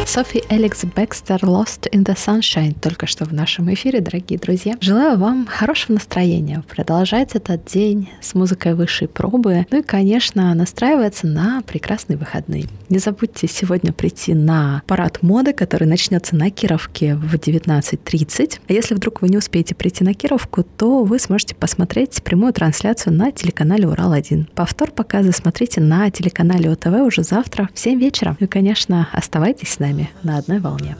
Софи Эликс Бекстер «Lost in the Sunshine» только что в нашем эфире, дорогие друзья. Желаю вам хорошего настроения, продолжать этот день с музыкой высшей пробы, ну и, конечно, настраиваться на прекрасные выходные. Не забудьте сегодня прийти на парад моды, который начнется на Кировке в 19:30. А если вдруг вы не успеете прийти на Кировку, то вы сможете посмотреть прямую трансляцию на телеканале «Урал-1». Повтор показа смотрите на телеканале ОТВ уже завтра в 7 вечера. И, конечно, оставайтесь с нами на одной волне.